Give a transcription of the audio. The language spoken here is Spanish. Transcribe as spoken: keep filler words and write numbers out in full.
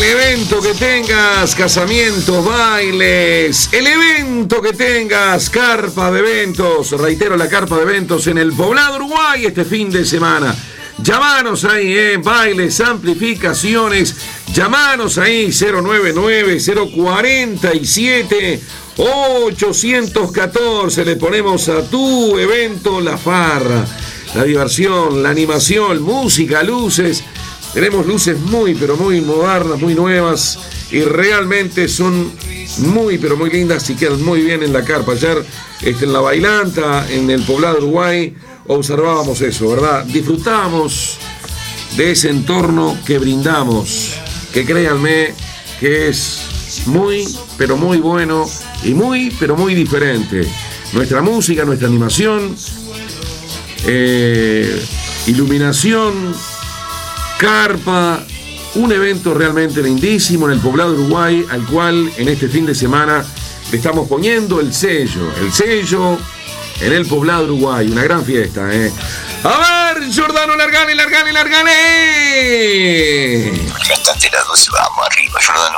evento que tengas, casamientos, bailes, el evento que tengas, carpa de eventos, reitero, la carpa de eventos en el Poblado Uruguay este fin de semana. Llamanos ahí, eh, bailes, amplificaciones, llamanos ahí, cero nueve nueve, cero cuatro siete, ocho uno cuatro, le ponemos a tu evento la farra, la diversión, la animación, música, luces. Tenemos luces muy, pero muy modernas, muy nuevas y realmente son muy, pero muy lindas y quedan muy bien en la carpa. Ayer este, en la bailanta, en el Poblado Uruguay, observábamos eso, ¿verdad? Disfrutábamos de ese entorno que brindamos, que créanme que es muy, pero muy bueno y muy, pero muy diferente. Nuestra música, nuestra animación, eh, iluminación, carpa, un evento realmente lindísimo en el Poblado Uruguay, al cual en este fin de semana le estamos poniendo el sello, el sello en el Poblado Uruguay, una gran fiesta, ¿eh? A ver, Jordano, largale, largale, largale. Ya está tirado, se vamos arriba, Jordano.